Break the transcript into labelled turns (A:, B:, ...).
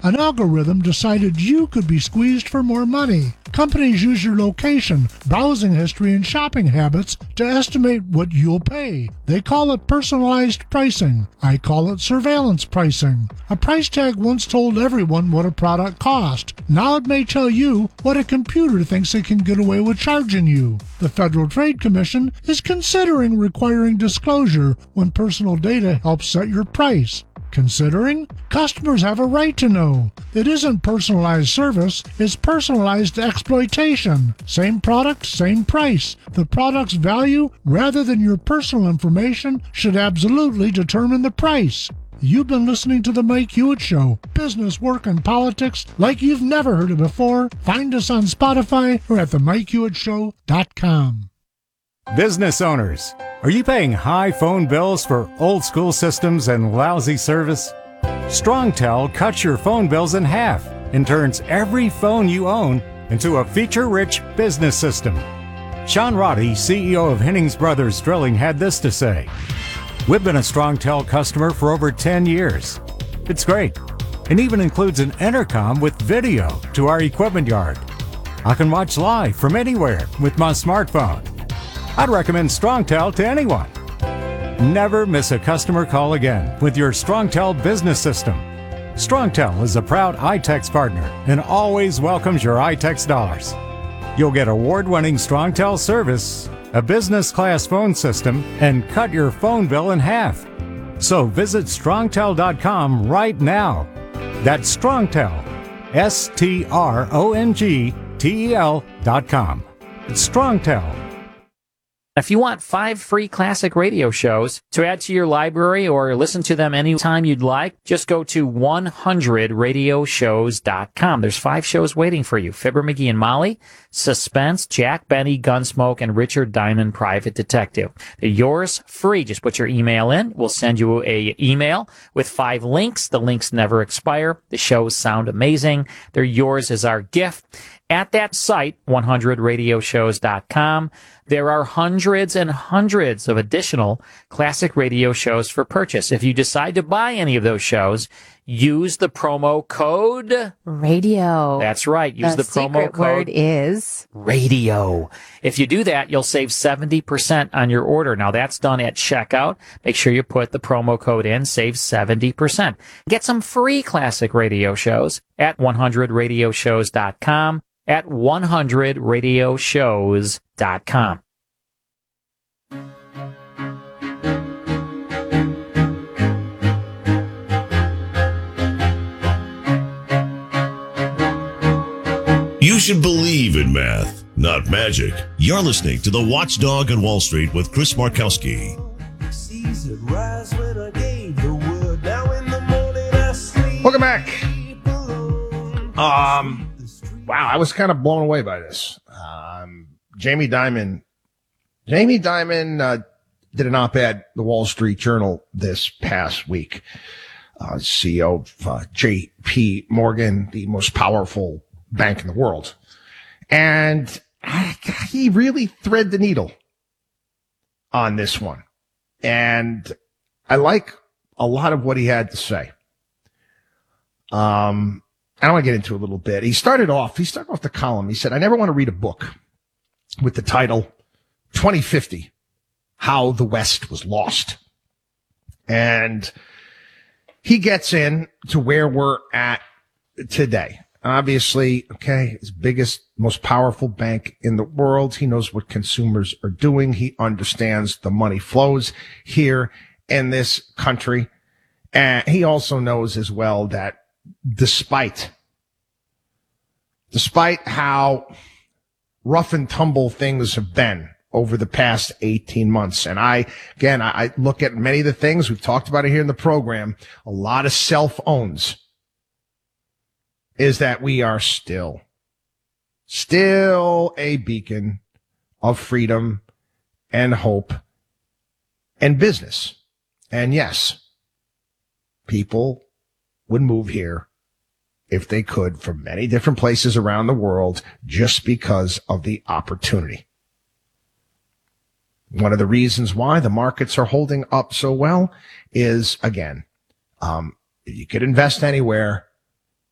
A: An algorithm decided you could be squeezed for more money. Companies use your location, browsing history, and shopping habits to estimate what you'll pay. They call it personalized pricing. I call it surveillance pricing. A price tag once told everyone what a product cost. Now it may tell you what a computer thinks it can get away with charging you. The Federal Trade Commission is considering requiring disclosure when personal data helps set your price. Considering? Customers have a right to know. It isn't personalized service, it's personalized exploitation. Same product, same price. The product's value, rather than your personal information, should absolutely determine the price. You've been listening to The Mike Hewitt Show. Business, work, and politics like you've never heard it before. Find us on Spotify or at themikehewittShow.com.
B: Business owners, are you paying high phone bills for old school systems and lousy service? StrongTel cuts your phone bills in half and turns every phone you own into a feature-rich business system. Sean Roddy, CEO of Hennings Brothers Drilling, had this to say: "We've been a StrongTel customer for over 10 years. It's great, and even includes an intercom with video to our equipment yard. I can watch live from anywhere with my smartphone. I'd recommend StrongTel to anyone. Never miss a customer call again with your StrongTel business system. StrongTel is a proud iTex partner and always welcomes your iTex dollars. You'll get award-winning StrongTel service, a business-class phone system, and cut your phone bill in half. So visit StrongTel.com right now. That's StrongTel, StrongTel.com. It's StrongTel.
C: If you want 5 free classic radio shows to add to your library or listen to them anytime you'd like, just go to 100radioshows.com. There's 5 shows waiting for you. Fibber McGee and Molly, Suspense, Jack Benny, Gunsmoke, and Richard Diamond, Private Detective. They're yours free. Just put your email in. We'll send you a email with 5 links. The links never expire. The shows sound amazing. They're yours as our gift. At that site, 100radioshows.com, there are hundreds and hundreds of additional classic radio shows for purchase. If you decide to buy any of those shows, use the promo code
D: radio.
C: That's right. Use the promo code.
D: The word is
C: radio. If you do that, you'll save 70% on your order. Now that's done at checkout. Make sure you put the promo code in, save 70%. Get some free classic radio shows at 100radioshows.com, at 100radioshows.com.
E: You should believe in math, not magic. You're listening to The Watchdog on Wall Street with Chris Markowski.
F: Welcome back. Wow, I was kind of blown away by this. Jamie Dimon did an op-ed in the Wall Street Journal this past week. CEO of J.P. Morgan, the most powerful bank in the world. And he really thread the needle on this one. And I like a lot of what he had to say. I want to get into a little bit. He started off the column. He said, "I never want to read a book with the title 2050, How the West Was Lost." And he gets in to where we're at today. Obviously, okay, his biggest, most powerful bank in the world. He knows what consumers are doing. He understands the money flows here in this country. And he also knows as well that despite how rough and tumble things have been over the past 18 months, and I look at many of the things we've talked about it here in the program, a lot of self-owns, is that we are still a beacon of freedom and hope and business. And yes, people would move here if they could from many different places around the world just because of the opportunity. One of the reasons why the markets are holding up so well is, again, you could invest anywhere